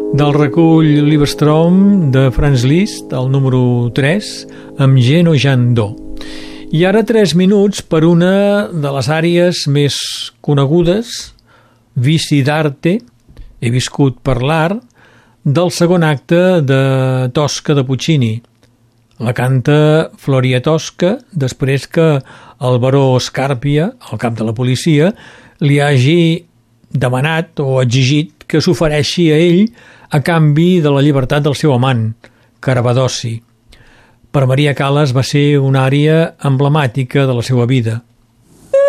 Del recull Liebestraum de Franz Liszt, el número 3, amb Geno Jandó. I ara 3 minuts per una de les àries més conegudes, Vici d'arte, he viscut per l'art, del segon acte de Tosca de Puccini. La canta Floria Tosca després que el baró Scarpia, el cap de la policia, li hagi demanat o exigit que s'ofereixi a ell a canvi de la llibertat del seu amant, Carabadosi. Per Maria Callas va ser una ària emblemàtica de la seva vida.